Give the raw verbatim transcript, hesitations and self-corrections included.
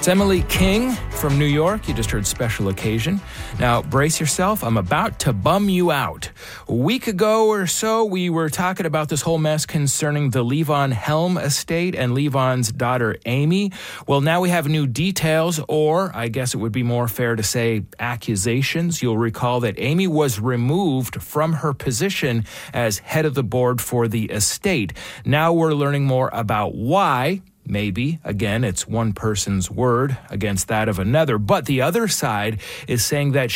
It's Emily King from New York. You just heard Special Occasion. Now, brace yourself. I'm about to bum you out. A week ago or so, we were talking about this whole mess concerning the Levon Helm estate and Levon's daughter, Amy. Well, now we have new details, or I guess it would be more fair to say accusations. You'll recall that Amy was removed from her position as head of the board for the estate. Now we're learning more about why. Maybe, again, it's one person's word against that of another. But the other side is saying that